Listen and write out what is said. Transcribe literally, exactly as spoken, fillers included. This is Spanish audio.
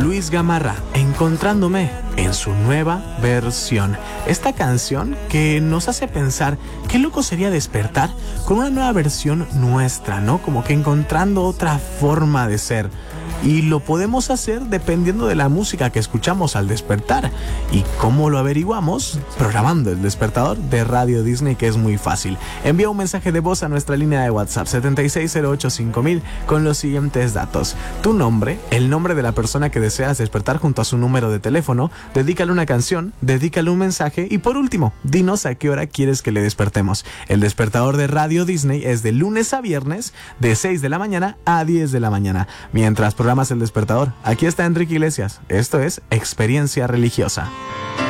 Luis Gamarra, Encontrándome, en su nueva versión. Esta canción que nos hace pensar qué loco sería despertar con una nueva versión nuestra, ¿no? Como que encontrando otra forma de ser. Y lo podemos hacer dependiendo de la música que escuchamos al despertar. ¿Y cómo lo averiguamos? Programando el despertador de Radio Disney, que es muy fácil. Envía un mensaje de voz a nuestra línea de WhatsApp setenta y seis cero ocho cinco mil con los siguientes datos: tu nombre, el nombre de la persona que deseas despertar junto a su número de teléfono, dedícale una canción, dedícale un mensaje y por último, dinos a qué hora quieres que le despertemos. El despertador de Radio Disney es de lunes a viernes de seis de la mañana a diez de la mañana. Mientras programas el despertador, aquí está Enrique Iglesias. Esto es Experiencia Religiosa.